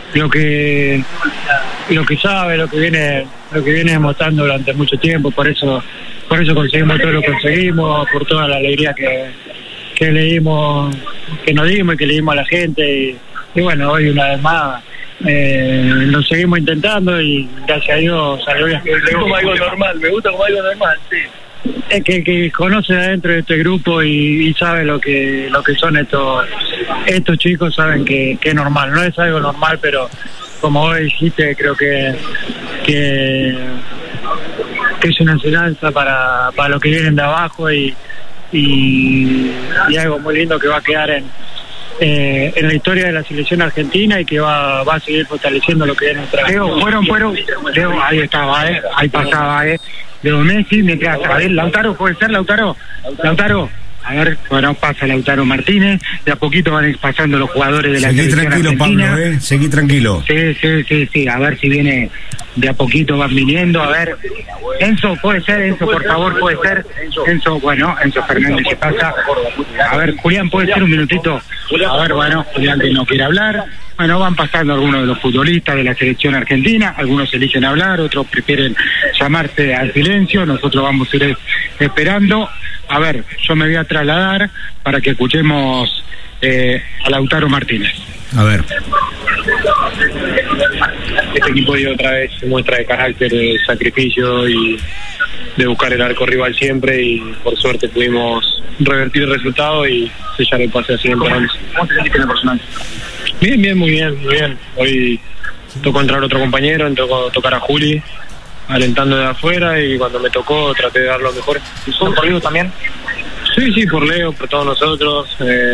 lo que sabe, lo que viene demostrando durante mucho tiempo. Por eso conseguimos todo lo que conseguimos, por toda la alegría que nos dimos y que le dimos a la gente. Y bueno, hoy una vez más lo seguimos intentando y gracias a Dios salió bien. Como algo normal, me gusta como algo normal, sí. Es que conoce adentro de este grupo y sabe lo que son estos chicos, saben que es normal. No es algo normal, pero como vos dijiste, creo que es una enseñanza para los que vienen de abajo y algo muy lindo que va a quedar en la historia de la selección argentina y que va a seguir fortaleciendo lo que viene atrás. Leo, Leo, ahí estaba, ahí pasaba, Leo Messi, mientras, a ver, Lautaro, ¿puede ser Lautaro? A ver, bueno, pasa Lautaro Martínez, de a poquito van pasando los jugadores de la selección tranquilo, argentina. Pablo, seguí tranquilo. Sí, a ver si viene, de a poquito van viniendo, a ver. Enzo, puede ser, Enzo, por favor, puede ser. Enzo, bueno, Enzo Fernández se pasa. A ver, Julián, puede ser un minutito. A ver, bueno, Julián que no quiere hablar. Bueno, van pasando algunos de los futbolistas de la selección argentina, algunos eligen hablar, otros prefieren llamarse al silencio, nosotros vamos a ir esperando. A ver, yo me voy a trasladar para que escuchemos a Lautaro Martínez. A ver. Este equipo dio otra vez muestra de carácter, de sacrificio y de buscar el arco rival siempre, y por suerte pudimos revertir el resultado y sellar el pase así en penales. ¿Cómo te sentiste en el personal? Bien, muy bien. Hoy tocó entrar otro compañero, tocó tocar a Juli, alentando de afuera, y cuando me tocó traté de dar lo mejor. ¿Son por Leo también? Sí, por Leo, por todos nosotros.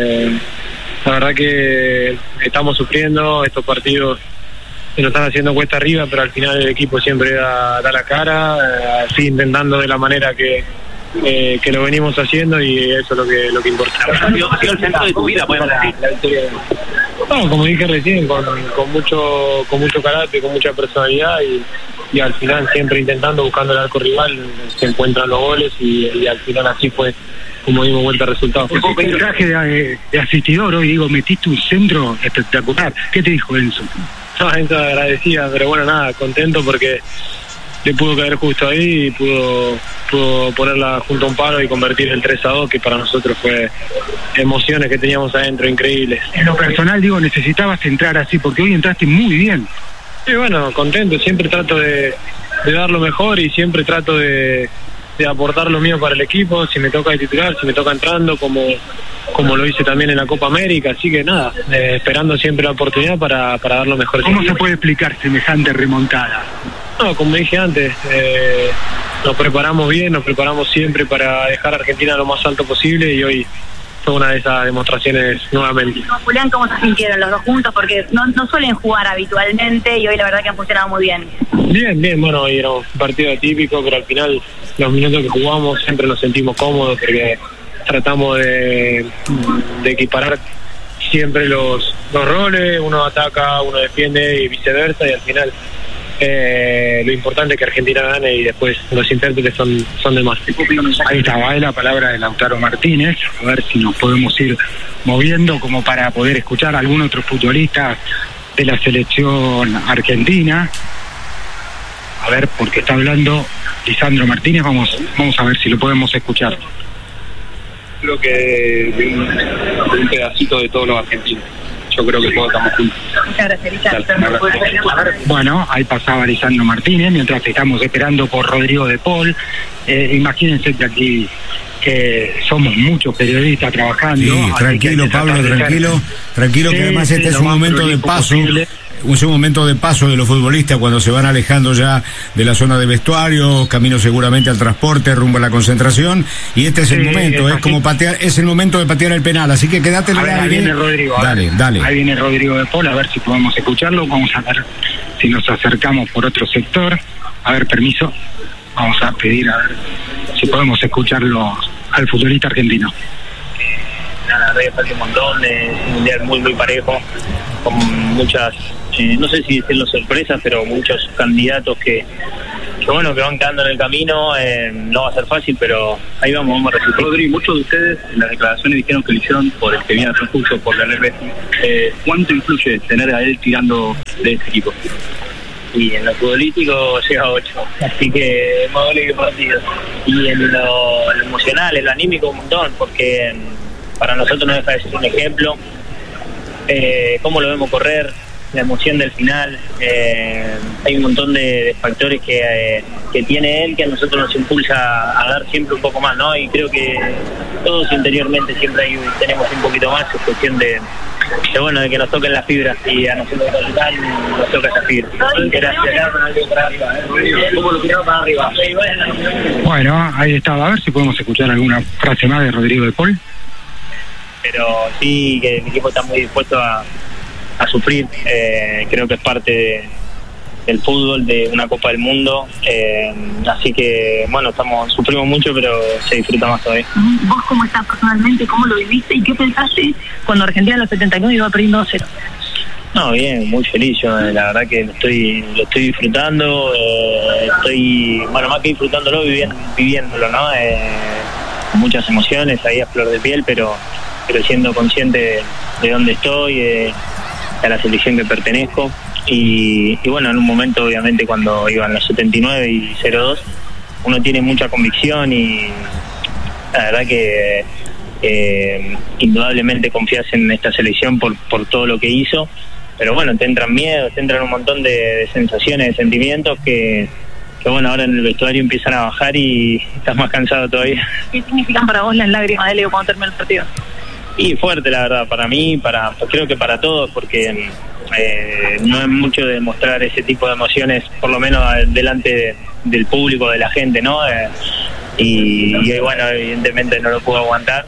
La verdad que estamos sufriendo estos partidos que nos están haciendo cuesta arriba, pero al final el equipo siempre da la cara, así intentando de la manera que lo venimos haciendo, y eso es lo que importa. ¿Ha sido el centro de tu vida, podemos decir? No, como dije recién, con mucho carácter, con mucha personalidad, y al final siempre intentando, buscando el arco rival, se encuentran los goles, y al final así fue como dimos vuelta al resultado. El traje de asistidor hoy, digo, metiste un centro espectacular. ¿Qué te dijo Enzo? No, Enzo agradecida, pero bueno, nada, contento porque le pudo caer justo ahí y pudo ponerla junto a un palo y convertir el 3-2, que para nosotros fue emociones que teníamos adentro increíbles. En lo personal, digo, necesitabas entrar así, porque hoy entraste muy bien. Sí, bueno, contento, siempre trato de dar lo mejor y siempre trato de aportar lo mío para el equipo, si me toca de titular, si me toca entrando, como lo hice también en la Copa América, así que nada, esperando siempre la oportunidad para dar lo mejor. ¿Cómo se puede explicar semejante remontada? No, como dije antes, nos preparamos bien, nos preparamos siempre para dejar a Argentina lo más alto posible, y hoy fue una de esas demostraciones nuevamente. Julián, ¿cómo se sintieron los dos juntos? Porque no suelen jugar habitualmente y hoy la verdad que han funcionado muy bien. Bien, bueno, hoy era un partido atípico, pero al final los minutos que jugamos siempre nos sentimos cómodos porque tratamos de equiparar siempre los roles, uno ataca, uno defiende y viceversa, y al final lo importante es que Argentina gane y después los intérpretes son de más. Ahí estaba la palabra de Lautaro Martínez, a ver si nos podemos ir moviendo como para poder escuchar a algún otro futbolista de la selección argentina. A ver, porque está hablando Lisandro Martínez, vamos a ver si lo podemos escuchar. Creo que de un pedacito de todos los argentinos. Yo creo que todos estamos juntos. Muchas gracias. Bueno, ahí pasaba Lisandro Martínez, mientras estamos esperando por Rodrigo de Paul. Imagínense que aquí somos muchos periodistas trabajando. Sí, tranquilo, Pablo, tranquilo, que además este es un momento de paso. Es un momento de paso de los futbolistas cuando se van alejando ya de la zona de vestuario, camino seguramente al transporte, rumbo a la concentración, y este es el momento, es como patear, es el momento de patear el penal, así que quédate en el aire. Ahí viene Rodrigo. Dale. Ahí viene Rodrigo de Paul, a ver si podemos escucharlo, vamos a ver si nos acercamos por otro sector. A ver, permiso, vamos a pedir a ver si podemos escucharlo al futbolista argentino. Nada, falta un montón, es un mundial muy parejo, con muchas, no sé si decirlo sorpresas, pero muchos candidatos que van quedando en el camino. No va a ser fácil, pero ahí vamos a resultar. Rodri, muchos de ustedes en las declaraciones dijeron que lo hicieron por el que viene a transcurso, por la Messi. ¿Cuánto influye tener a él tirando ese equipo. Y en lo futbolístico llega a 8, así que más goles que partidos. Y en lo emocional, en lo anímico un montón, porque para nosotros no deja de ser un ejemplo. Cómo lo vemos correr, la emoción del final, hay un montón de factores que tiene él que a nosotros nos impulsa a dar siempre un poco más, ¿no? Y creo que todos interiormente siempre tenemos un poquito más, es cuestión de que nos toquen las fibras, y a nosotros nos toca esa fibra. Bueno, ahí estaba, a ver si podemos escuchar alguna frase más de Rodrigo de Paul. Pero sí, que el equipo está muy dispuesto a sufrir, creo que es parte del fútbol, de una Copa del Mundo, así que bueno, sufrimos mucho, pero se disfruta más todavía. ¿Vos cómo estás personalmente? ¿Cómo lo viviste? ¿Y qué pensaste cuando Argentina en los 79 iba perdiendo 2-0? No, bien, muy feliz. Yo la verdad que lo estoy disfrutando, más que disfrutándolo, viviéndolo, ¿no? Con muchas emociones ahí a flor de piel, pero siendo consciente de dónde estoy, a la selección que pertenezco, y bueno, en un momento obviamente cuando iban los 79 y 0-2 uno tiene mucha convicción, y la verdad que indudablemente confías en esta selección por todo lo que hizo, pero bueno, te entran miedos, te entran un montón de sensaciones, de sentimientos que bueno, ahora en el vestuario empiezan a bajar y estás más cansado todavía. ¿Qué significan para vos las lágrimas de Leo cuando termina el partido? Y fuerte, la verdad, para mí, creo que para todos, porque no es mucho de mostrar ese tipo de emociones, por lo menos delante del público, de la gente, ¿no? Y bueno, evidentemente no lo puedo aguantar.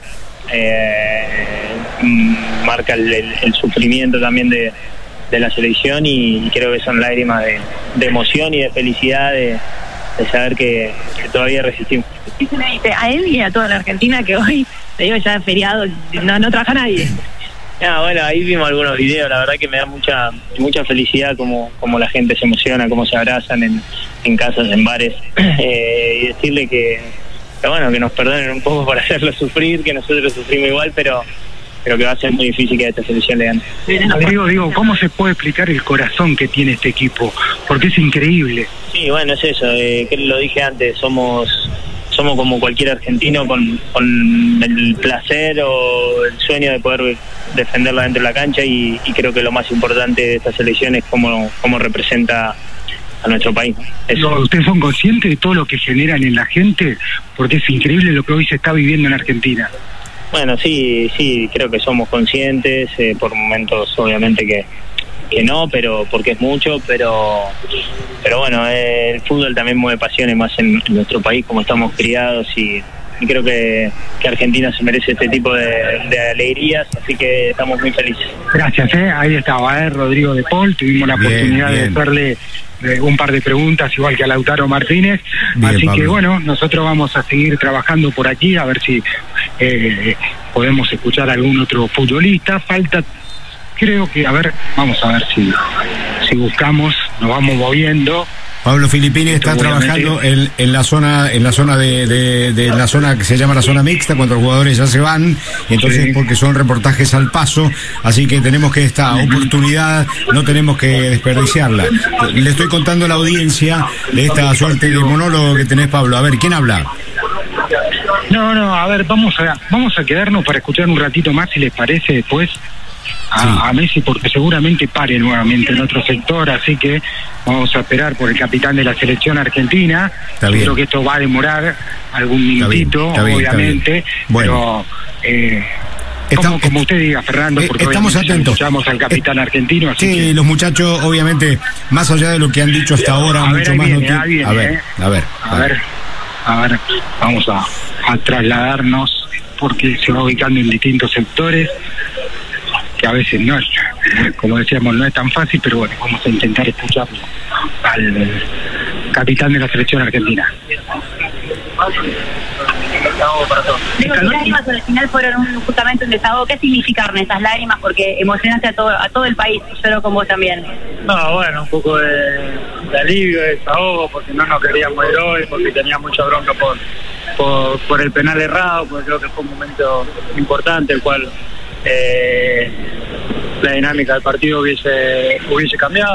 Marca el sufrimiento también de la selección, y creo que son lágrimas de emoción y de felicidad de saber que todavía resistimos. ¿Qué se le dice a él y a toda la Argentina que hoy, te digo, ya es feriado, no trabaja nadie? Bueno, ahí vimos algunos videos, la verdad que me da mucha felicidad como la gente se emociona, cómo se abrazan en casas, en bares, y decirle que bueno, que nos perdonen un poco por hacerlo sufrir, que nosotros sufrimos igual, pero que va a ser muy difícil que a esta selección le gane. Digo, ¿cómo se puede explicar el corazón que tiene este equipo? Porque es increíble. Sí, bueno, es eso, que lo dije antes, somos como cualquier argentino con el placer o el sueño de poder defenderla dentro de la cancha, y creo que lo más importante de esta selección es cómo representa a nuestro país. ¿Ustedes son conscientes de todo lo que generan en la gente? Porque es increíble lo que hoy se está viviendo en Argentina. Bueno, sí, creo que somos conscientes, por momentos obviamente que no, pero porque es mucho, pero bueno, el fútbol también mueve pasiones más en nuestro país, como estamos criados, y creo que Argentina se merece este tipo de alegrías, así que estamos muy felices. Gracias, ahí estaba Rodrigo de Paul, tuvimos la oportunidad de hacerle un par de preguntas, igual que a Lautaro Martínez, así Pablo. Que bueno, nosotros vamos a seguir trabajando por aquí, a ver si podemos escuchar a algún otro futbolista. Falta, creo que, vamos a ver si buscamos, nos vamos moviendo. Pablo Filippini está trabajando en la zona de la zona que se llama la zona mixta, cuando los jugadores ya se van, entonces porque son reportajes al paso, así que tenemos que esta oportunidad no tenemos que desperdiciarla. Le estoy contando a la audiencia de esta suerte de monólogo que tenés, Pablo. A ver, ¿quién habla? No, a ver, vamos a quedarnos para escuchar un ratito más, si les parece, después a Messi, porque seguramente pare nuevamente en otro sector, así que vamos a esperar por el capitán de la selección argentina. Creo que esto va a demorar algún minutito, obviamente, bueno, pero como usted diga, Fernando, porque estamos atentos, escuchamos al capitán argentino, así que los muchachos, obviamente, más allá de lo que han dicho hasta ahora, mucho más a ver, vamos a trasladarnos, porque se va ubicando en distintos sectores, que a veces no es, como decíamos, no es tan fácil, pero bueno, vamos a intentar escuchar al capitán de la selección argentina. Las lágrimas al final fueron justamente un desahogo. ¿Qué significaron esas lágrimas? Porque emocionaste a todo el país, yo con vos también. No, bueno, un poco de alivio, de desahogo, porque no nos queríamos ir hoy, porque tenía mucha bronca por el penal errado, porque creo que fue un momento importante, el cual la dinámica del partido hubiese cambiado.